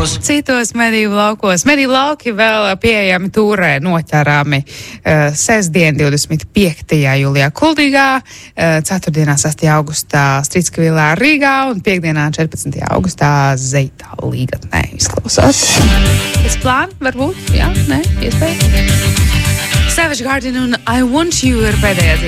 Citos medību laukos. Medību lauki vēl pieejami tūrē noķerami sestdien 25. jūlijā Kuldīgā, ceturtdienā 6. augustā Strītskavilā Rīgā un piekdienā 14. augustā Zeitā Līgatnē. Izklausot. Es plānu, varbūt, jā, ne, iespēja. Savage Garden un I Want You ir pēdējā